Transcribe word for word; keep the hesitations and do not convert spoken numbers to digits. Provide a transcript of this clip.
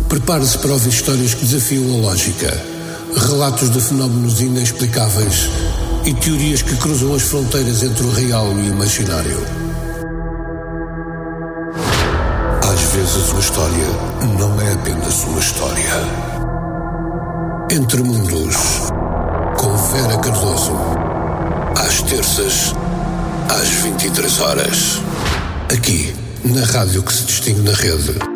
Prepare-se para ouvir histórias que desafiam a lógica, relatos de fenómenos inexplicáveis e teorias que cruzam as fronteiras entre o real e o imaginário. Às vezes uma história não é apenas uma história. Entre Mundos, com Vera Cardoso, às terças, às vinte e três horas, aqui na rádio que se distingue na rede.